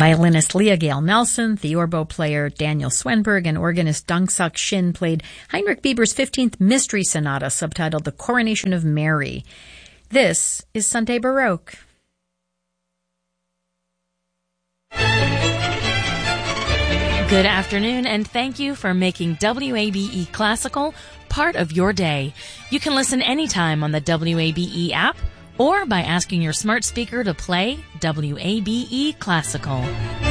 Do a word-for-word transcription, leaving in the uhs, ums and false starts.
Violinist Leah Gale Nelson, theorbo player Daniel Swenberg, and organist Dong-Suk Shin played Heinrich Bieber's fifteenth Mystery Sonata, subtitled The Coronation of Mary. This is Sunday Baroque. Good afternoon, and thank you for making W A B E Classical part of your day. You can listen anytime on the W A B E app or by asking your smart speaker to play W A B E Classical.